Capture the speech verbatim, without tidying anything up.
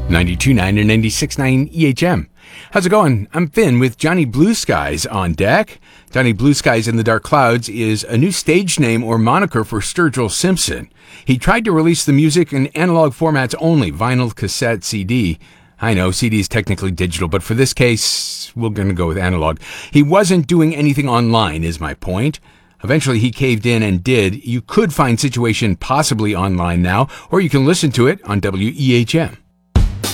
ninety-two point nine and ninety-six point nine E H M. How's it going? I'm Finn with Johnny Blue Skies on deck. Johnny Blue Skies in the Dark Clouds is a new stage name or moniker for Sturgill Simpson. He tried to release the music in analog formats only, vinyl, cassette, C D. I know, C D is technically digital, but for this case, we're going to go with analog. He wasn't doing anything online, is my point. Eventually, he caved in and did. You could find Situation possibly online now, or you can listen to it on W E H M.